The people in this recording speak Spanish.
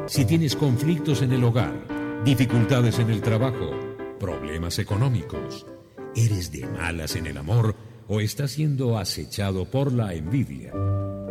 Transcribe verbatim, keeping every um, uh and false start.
Si tienes conflictos en el hogar, dificultades en el trabajo, problemas económicos, eres de malas en el amor o estás siendo acechado por la envidia,